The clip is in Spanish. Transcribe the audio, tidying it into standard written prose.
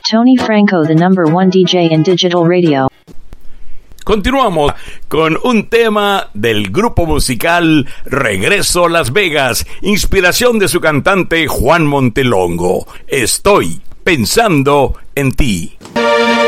Tony Franco, the #1 DJ in digital radio. Continuamos con un tema del grupo musical Regreso Las Vegas, inspiración de su cantante Juan Montelongo. Estoy pensando en ti.